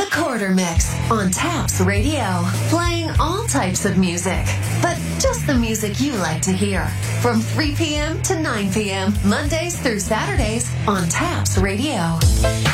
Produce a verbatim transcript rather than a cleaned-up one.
The Quarter Mix on Taps Radio, playing all types of music, but just the music you like to hear. From three p.m. to nine p.m., Mondays through Saturdays on Taps Radio.